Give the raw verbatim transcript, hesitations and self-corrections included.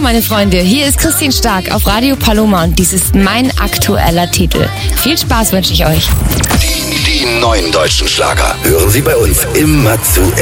meine Freunde. Hier ist Christine Stark auf Radio Paloma und dies ist mein aktueller Titel. Viel Spaß wünsche ich euch. Die, die neuen deutschen Schlager hören Sie bei uns immer zu